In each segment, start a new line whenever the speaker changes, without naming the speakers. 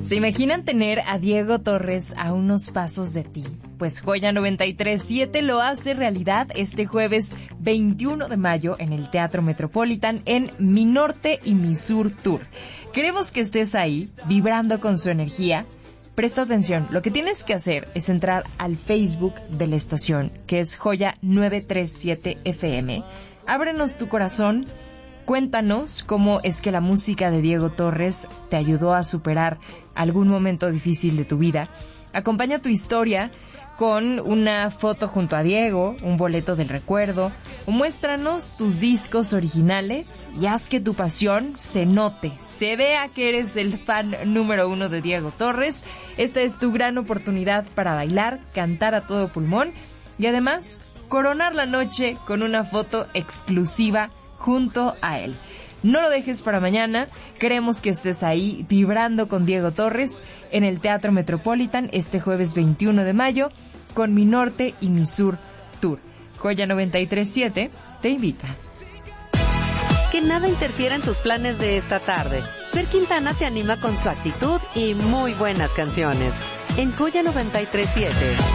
¿Se imaginan tener a Diego Torres a unos pasos de ti? Pues Joya 93.7 lo hace realidad este jueves 21 de mayo en el Teatro Metropolitan en Mi Norte y Mi Sur Tour. Queremos que estés ahí, vibrando con su energía. Presta atención, lo que tienes que hacer es entrar al Facebook de la estación, que es Joya 937 FM. Ábrenos tu corazón. Cuéntanos cómo es que la música de Diego Torres te ayudó a superar algún momento difícil de tu vida. Acompaña tu historia con una foto junto a Diego, un boleto del recuerdo, o muéstranos tus discos originales y haz que tu pasión se note, se vea que eres el fan número 1 de Diego Torres. Esta es tu gran oportunidad para bailar, cantar a todo pulmón y además coronar la noche con una foto exclusiva junto a él. No lo dejes para mañana, queremos que estés ahí vibrando con Diego Torres en el Teatro Metropolitan este jueves 21 de mayo con Mi Norte y Mi Sur Tour. Joya 93.7 te invita.
Que nada interfiera en tus planes de esta tarde. Fer Quintana te anima con su actitud y muy buenas canciones. En Joya 93.7.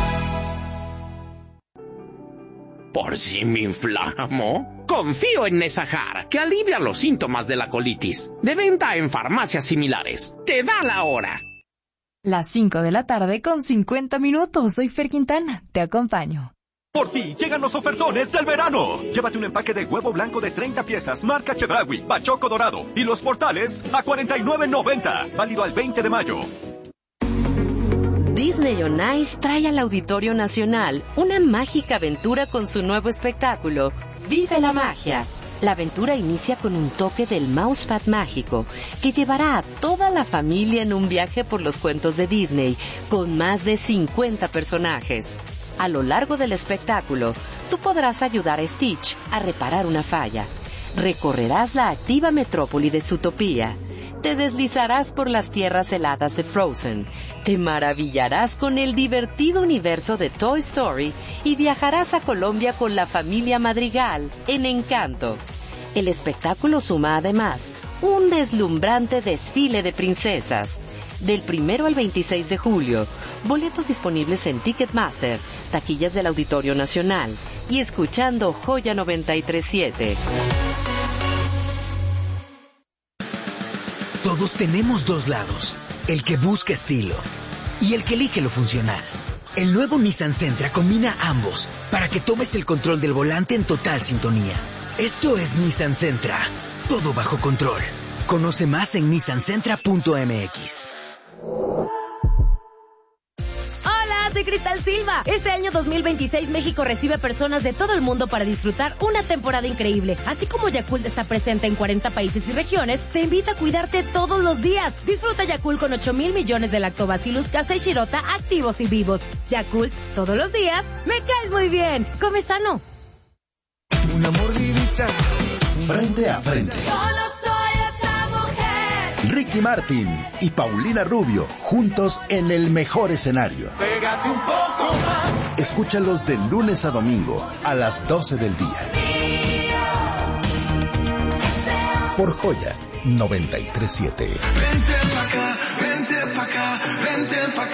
¿Por si me inflamo? Confío en Nesajar, que alivia los síntomas de la colitis. De venta en farmacias similares. ¡Te da la hora!
Las 5 de la tarde con 50 minutos. Soy Fer Quintana. Te acompaño.
Por ti llegan los ofertones del verano. Llévate un empaque de huevo blanco de 30 piezas, marca Chedraui, Bachoco Dorado. Y los portales a $49.90. Válido al 20 de mayo.
Disney on Ice trae al Auditorio Nacional una mágica aventura con su nuevo espectáculo, Vive la Magia. La aventura inicia con un toque del Mousepad mágico que llevará a toda la familia en un viaje por los cuentos de Disney con más de 50 personajes. A lo largo del espectáculo, tú podrás ayudar a Stitch a reparar una falla. Recorrerás la activa metrópoli de Zootopia. Te deslizarás por las tierras heladas de Frozen, te maravillarás con el divertido universo de Toy Story y viajarás a Colombia con la familia Madrigal en Encanto. El espectáculo suma además un deslumbrante desfile de princesas. Del 1 al 26 de julio, boletos disponibles en Ticketmaster, taquillas del Auditorio Nacional y escuchando Joya 93.7.
Todos tenemos dos lados, el que busca estilo y el que elige lo funcional. El nuevo Nissan Sentra combina ambos para que tomes el control del volante en total sintonía. Esto es Nissan Sentra, todo bajo control. Conoce más en nissansentra.mx.
Soy Cristal Silva. Este año 2026 México recibe personas de todo el mundo para disfrutar una temporada increíble. Así como Yakult está presente en 40 países y regiones, te invita a cuidarte todos los días. Disfruta Yakult con 8,000 millones de Lactobacillus casei shirota activos y vivos. Yakult, todos los días, me caes muy bien. Come sano.
Una mordidita.
Frente a frente. Ricky Martin y Paulina Rubio, juntos en el mejor escenario.
Pégate un poco más.
Escúchalos de lunes a domingo a las 12 del día. Por Joya 93.7.
Vente pa' acá, vente pa' acá, vente pa'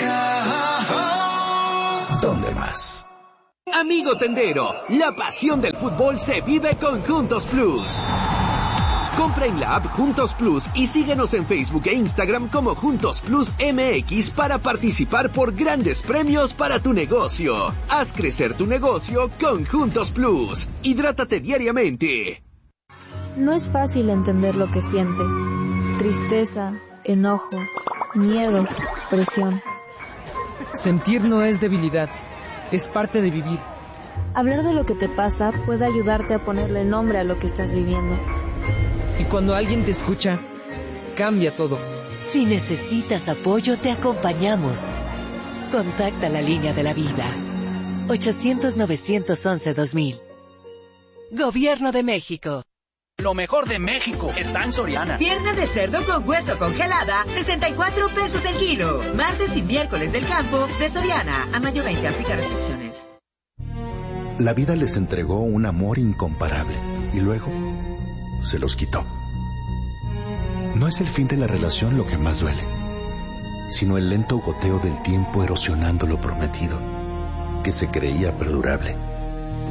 acá.
¿Dónde más?
Amigo tendero, la pasión del fútbol se vive con Juntos Plus. Compra en la app Juntos Plus y síguenos en Facebook e Instagram como Juntos Plus MX para participar por grandes premios para tu negocio. Haz crecer tu negocio con Juntos Plus. Hidrátate diariamente.
No es fácil entender lo que sientes. Tristeza, enojo, miedo, presión.
Sentir no es debilidad, es parte de vivir.
Hablar de lo que te pasa puede ayudarte a ponerle nombre a lo que estás viviendo.
Y cuando alguien te escucha, cambia todo.
Si necesitas apoyo, te acompañamos. Contacta la línea de la vida. 800-911-2000. Gobierno de México.
Lo mejor de México está en Soriana.
Pierna de cerdo con hueso congelada, 64 pesos el kilo. Martes y miércoles del campo de Soriana. A mayo 20, aplica restricciones.
La vida les entregó un amor incomparable y luego se los quitó. No es el fin de la relación lo que más duele, sino el lento goteo del tiempo erosionando lo prometido, que se creía perdurable.